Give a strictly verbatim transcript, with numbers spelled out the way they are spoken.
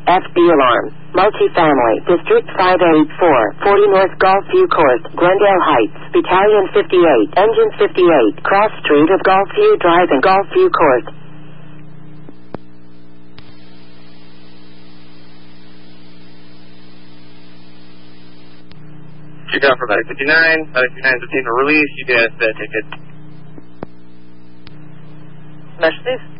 F B alarm. Multifamily, District five eighty-four, forty North Gulfview Court, Glendale Heights, Battalion fifty-eight, Engine fifty-eight, Cross Street of Gulfview Drive and Gulfview Court. You got for Medic fifty-nine, Medic fifty-nine is obtained a release, you get the ticket. Message, please.